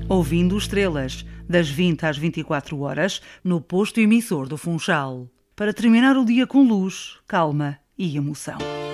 ouvindo estrelas, das 20 às 24 horas, no posto emissor do Funchal. Para terminar o dia com luz, calma e emoção.